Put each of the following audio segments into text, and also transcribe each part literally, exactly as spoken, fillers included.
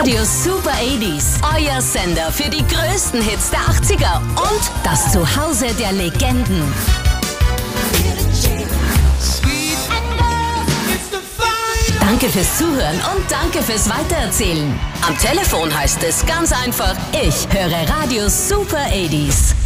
Radio Super achtziger, euer Sender für die größten Hits der achtziger und das Zuhause der Legenden. Danke fürs Zuhören und danke fürs Weitererzählen. Am Telefon heißt es ganz einfach, ich höre Radio Super achtziger.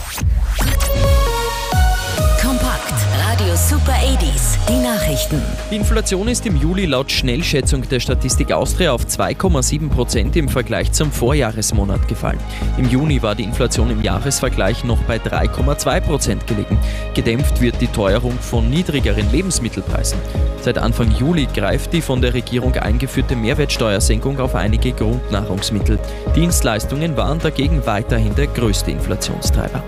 Kompakt, Radio Super achtziger, die Nachrichten. Die Inflation ist im Juli laut Schnellschätzung der Statistik Austria auf zwei Komma sieben Prozent im Vergleich zum Vorjahresmonat gefallen. Im Juni war die Inflation im Jahresvergleich noch bei drei Komma zwei Prozent gelegen. Gedämpft wird die Teuerung von niedrigeren Lebensmittelpreisen. Seit Anfang Juli greift die von der Regierung eingeführte Mehrwertsteuersenkung auf einige Grundnahrungsmittel. Dienstleistungen waren dagegen weiterhin der größte Inflationstreiber.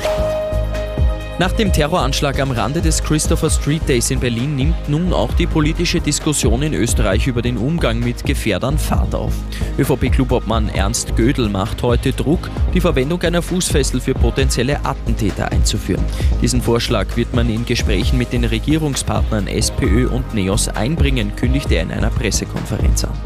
Nach dem Terroranschlag am Rande des Christopher Street Days in Berlin nimmt nun auch die politische Diskussion in Österreich über den Umgang mit Gefährdern Fahrt auf. ÖVP-Klubobmann Ernst Gödel macht heute Druck, die Verwendung einer Fußfessel für potenzielle Attentäter einzuführen. Diesen Vorschlag wird man in Gesprächen mit den Regierungspartnern SPÖ und NEOS einbringen, kündigt er in einer Pressekonferenz an.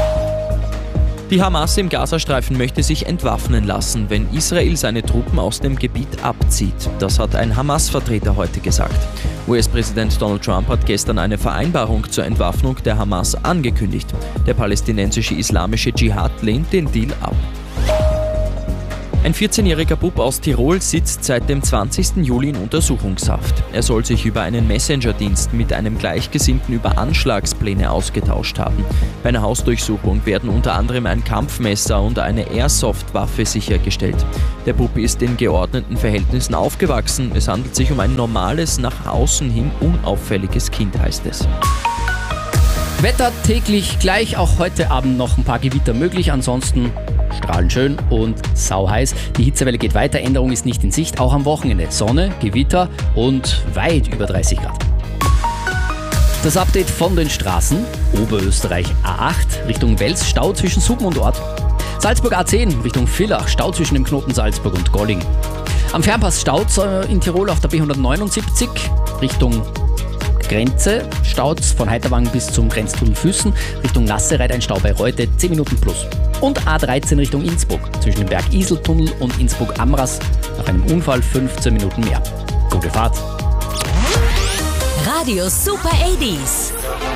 Die Hamas im Gazastreifen möchte sich entwaffnen lassen, wenn Israel seine Truppen aus dem Gebiet abzieht. Das hat ein Hamas-Vertreter heute gesagt. U S-Präsident Donald Trump hat gestern eine Vereinbarung zur Entwaffnung der Hamas angekündigt. Der palästinensische islamische Dschihad lehnt den Deal ab. Ein vierzehnjähriger Bub aus Tirol sitzt seit dem zwanzigsten Juli in Untersuchungshaft. Er soll sich über einen Messenger-Dienst mit einem Gleichgesinnten über Anschlagspläne ausgetauscht haben. Bei einer Hausdurchsuchung werden unter anderem ein Kampfmesser und eine Airsoft-Waffe sichergestellt. Der Bub ist in geordneten Verhältnissen aufgewachsen. Es handelt sich um ein normales, nach außen hin unauffälliges Kind, heißt es. Wetter täglich gleich, auch heute Abend noch ein paar Gewitter möglich, ansonsten strahlend schön und sauheiß. Die Hitzewelle geht weiter, Änderung ist nicht in Sicht, auch am Wochenende. Sonne, Gewitter und weit über dreißig Grad. Das Update von den Straßen: Oberösterreich A acht Richtung Wels, Stau zwischen Suben und Ort. Salzburg A zehn Richtung Villach, Stau zwischen dem Knoten Salzburg und Golling. Am Fernpass Stauz in Tirol auf der B hundertneunundsiebzig Richtung Grenze, Stauz von Heiterwang bis zum Grenztunnel Füssen, Richtung Nassereit ein Stau bei Reute, zehn Minuten plus. Und A dreizehn Richtung Innsbruck, zwischen dem Berg Iseltunnel und Innsbruck-Amras, nach einem Unfall fünfzehn Minuten mehr. Gute Fahrt! Radio Super achtziger.